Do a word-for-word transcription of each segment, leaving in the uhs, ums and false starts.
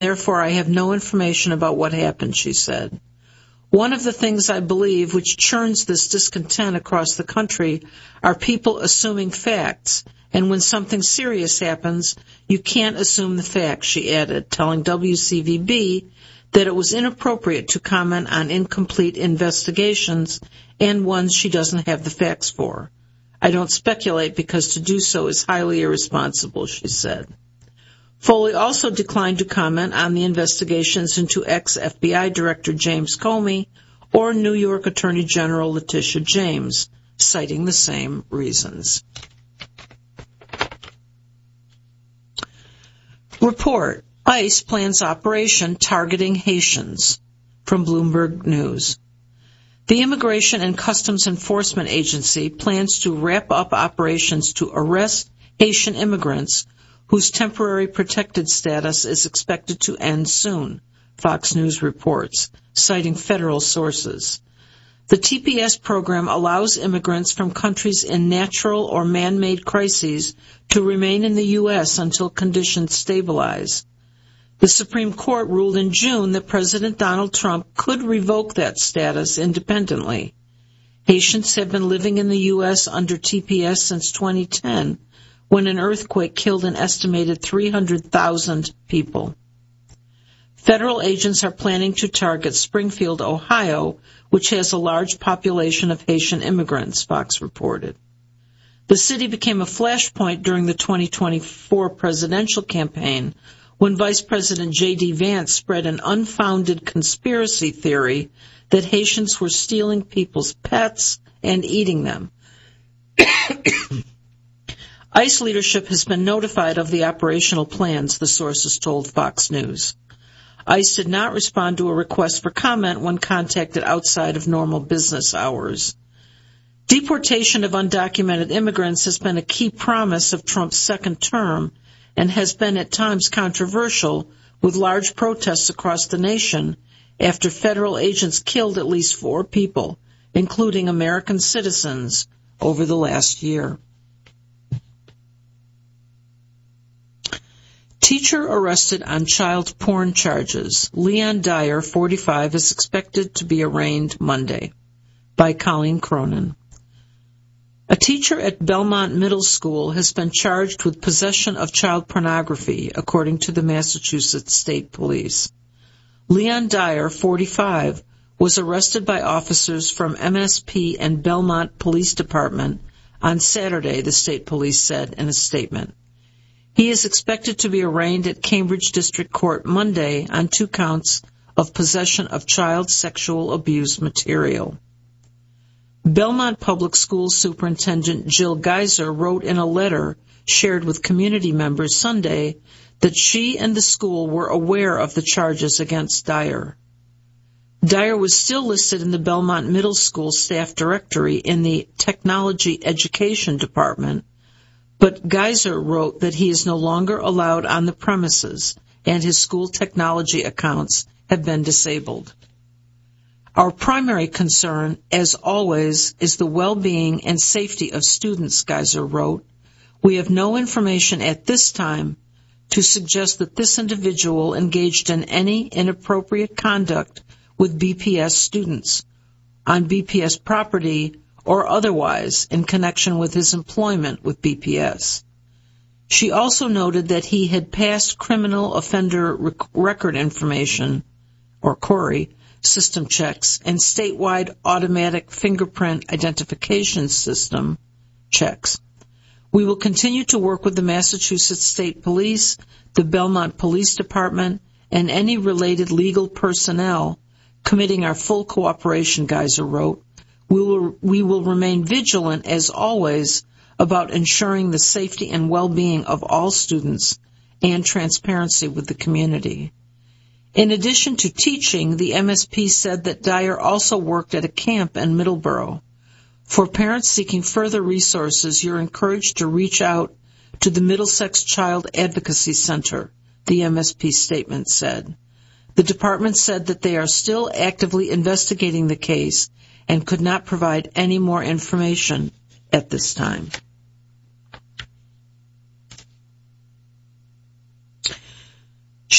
therefore I have no information about what happened, she said. One of the things I believe which churns this discontent across the country are people assuming facts, and when something serious happens, you can't assume the facts, she added, telling W C V B that it was inappropriate to comment on incomplete investigations and ones she doesn't have the facts for. I don't speculate because to do so is highly irresponsible, she said. Foley also declined to comment on the investigations into ex-F B I Director James Comey or New York Attorney General Letitia James, citing the same reasons. Report: ICE plans operation targeting Haitians, from Bloomberg News. The Immigration and Customs Enforcement Agency plans to wrap up operations to arrest Haitian immigrants whose temporary protected status is expected to end soon, Fox News reports, citing federal sources. The T P S program allows immigrants from countries in natural or man-made crises to remain in the U S until conditions stabilize. The Supreme Court ruled in June that President Donald Trump could revoke that status independently. Haitians have been living in the U S under T P S since twenty ten, when an earthquake killed an estimated three hundred thousand people. Federal agents are planning to target Springfield, Ohio, which has a large population of Haitian immigrants, Fox reported. The city became a flashpoint during the twenty twenty-four presidential campaign when Vice President J D Vance spread an unfounded conspiracy theory that Haitians were stealing people's pets and eating them. ICE leadership has been notified of the operational plans, the sources told Fox News. ICE did not respond to a request for comment when contacted outside of normal business hours. Deportation of undocumented immigrants has been a key promise of Trump's second term and has been at times controversial, with large protests across the nation after federal agents killed at least four people, including American citizens, over the last year. Teacher arrested on child porn charges. Leon Dyer, forty-five, is expected to be arraigned Monday. By Colleen Cronin. A teacher at Belmont Middle School has been charged with possession of child pornography, according to the Massachusetts State Police. Leon Dyer, forty-five, was arrested by officers from M S P and Belmont Police Department on Saturday, the state police said in a statement. He is expected to be arraigned at Cambridge District Court Monday on two counts of possession of child sexual abuse material. Belmont Public Schools Superintendent Jill Geiser wrote in a letter shared with community members Sunday that she and the school were aware of the charges against Dyer. Dyer was still listed in the Belmont Middle School staff directory in the Technology Education Department, but Geiser wrote that he is no longer allowed on the premises and his school technology accounts have been disabled. Our primary concern, as always, is the well-being and safety of students, Geiser wrote. We have no information at this time to suggest that this individual engaged in any inappropriate conduct with B P S students, on B P S property, or otherwise in connection with his employment with B P S. She also noted that he had passed criminal offender rec- record information, or C O R I, system checks and statewide automatic fingerprint identification system checks. We will continue to work with the Massachusetts State Police, the Belmont Police Department, and any related legal personnel, committing our full cooperation, Geiser wrote. We will, we will remain vigilant, as always, about ensuring the safety and well-being of all students and transparency with the community. In addition to teaching, the M S P said that Dyer also worked at a camp in Middleborough. For parents seeking further resources, you're encouraged to reach out to the Middlesex Child Advocacy Center, the M S P statement said. The department said that they are still actively investigating the case and could not provide any more information at this time.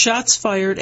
Shots fired